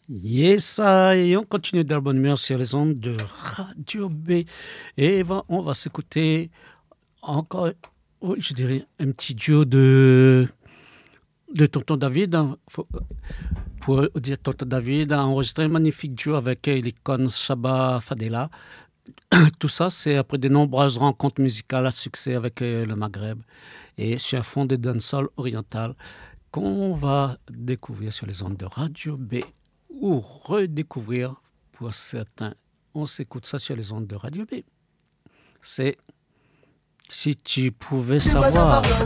Yes, et on continue de la bonne humeur sur les ondes de Radio B. Et on va s'écouter encore, oui, je dirais, un petit duo de Tonton David. Pour dire Tonton David a enregistré un magnifique duo avec l'icône Shaba Fadela. Tout ça, c'est après de nombreuses rencontres musicales à succès avec le Maghreb et sur un fond de dancehall oriental qu'on va découvrir sur les ondes de Radio B ou redécouvrir pour certains. On s'écoute ça sur les ondes de Radio B. C'est Si tu pouvais savoir.